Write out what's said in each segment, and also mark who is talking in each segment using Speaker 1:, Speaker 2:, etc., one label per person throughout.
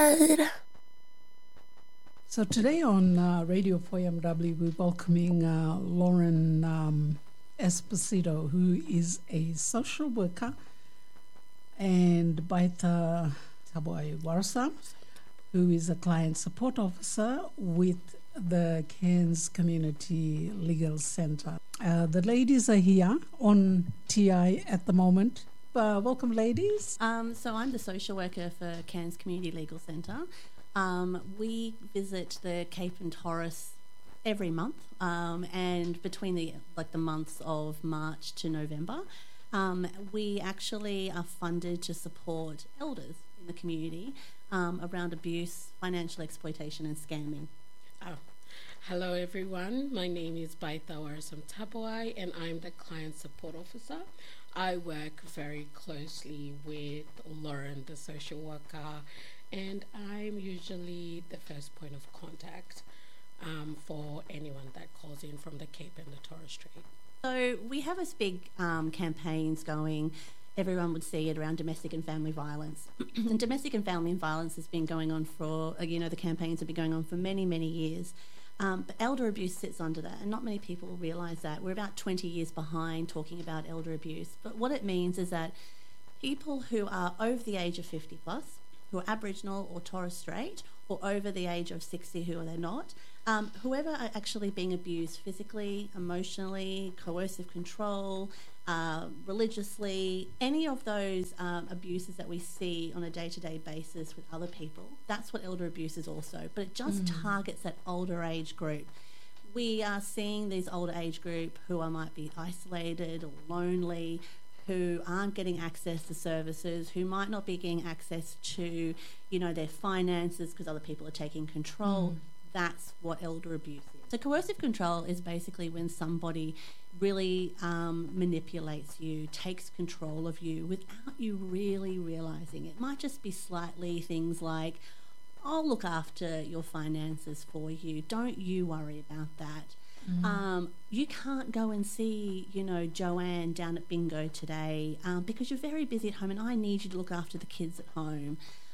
Speaker 1: God.
Speaker 2: So today on Radio 4MW, we're welcoming Lauren Esposito, who is a social worker, and Baita Taboy Warsa, who is a client support officer with the Cairns Community Legal Centre. The ladies are here on TI at the moment. Welcome, ladies.
Speaker 3: So I'm the social worker for Cairns Community Legal Centre. We visit the Cape and Torres every month, and between the months of March to November, we actually are funded to support elders in the community around abuse, financial exploitation, and scamming.
Speaker 4: Hello everyone, my name is Baita Warasam Taboy and I'm the client support officer. I work very closely with Lauren, the social worker, and I'm usually the first point of contact for anyone that calls in from the Cape and the Torres Strait.
Speaker 3: So we have this big campaigns going. Everyone would see it around domestic and family violence. And domestic and family violence has been going on for, the campaigns have been going on for many, many years. But elder abuse sits under that, and not many people realise that. We're about 20 years behind talking about elder abuse. But what it means is that people who are over the age of 50 plus, who are Aboriginal or Torres Strait, or over the age of 60 who they're not, whoever are actually being abused physically, emotionally, coercive control, religiously, any of those abuses that we see on a day-to-day basis with other people, that's what elder abuse is also, but it just targets that older age group. We are seeing these older age group who might be isolated or lonely, who aren't getting access to services, who might not be getting access to, their finances because other people are taking control. That's what elder abuse is. So coercive control is basically when somebody really manipulates you, takes control of you without you really realising it. It might just be slightly things like, I'll look after your finances for you. Don't you worry about that. You can't go and see, Joanne down at bingo today because you're very busy at home and I need you to look after the kids at home.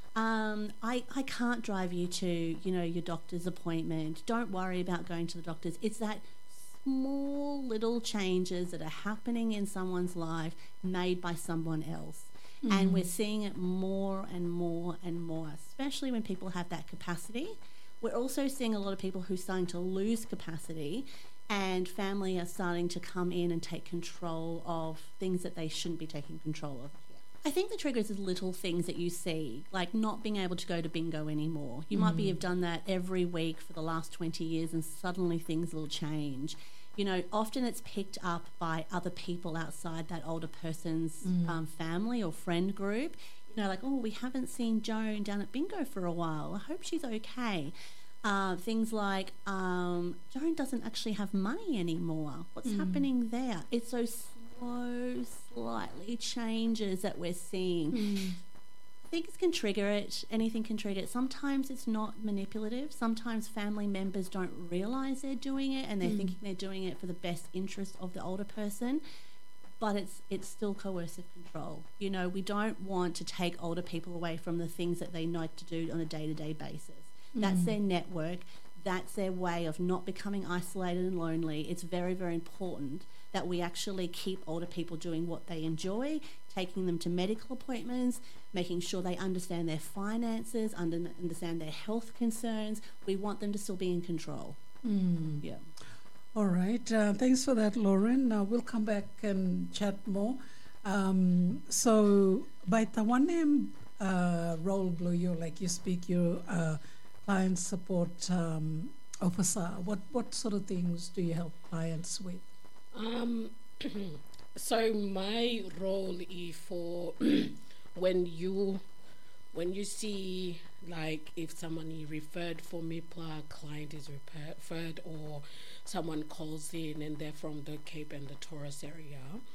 Speaker 3: I can't drive you to, your doctor's appointment. Don't worry about going to the doctor's. It's that small little changes that are happening in someone's life made by someone else. And we're seeing it more and more and more, especially when people have that capacity. We're also seeing a lot of people who are starting to lose capacity, and family are starting to come in and take control of things that they shouldn't be taking control of. I think the triggers is little things that you see, like not being able to go to bingo anymore. You might have done that every week for the last 20 years and suddenly things will change. Often it's picked up by other people outside that older person's family or friend group. We haven't seen Joan down at bingo for a while. I hope she's okay. Things like, Joan doesn't actually have money anymore. What's happening there? It's those slow, slightly changes that we're seeing. Things can trigger it. Anything can trigger it. Sometimes it's not manipulative. Sometimes family members don't realise they're doing it and they're thinking they're doing it for the best interest of the older person. But it's still coercive control. We don't want to take older people away from the things that they like to do on a day-to-day basis. That's their network. That's their way of not becoming isolated and lonely. It's very, very important that we actually keep older people doing what they enjoy, taking them to medical appointments, making sure they understand their finances, understand their health concerns. We want them to still be in control. Yeah.
Speaker 2: All right. Thanks for that, Lauren. We'll come back and chat more. So, by the one name role, Blue, you speak, you're client support officer. What sort of things do you help clients with?
Speaker 4: So my role is for when you see, like, if someone is referred for MIPLA, client is referred, or someone calls in and they're from the Cape and the Torres area,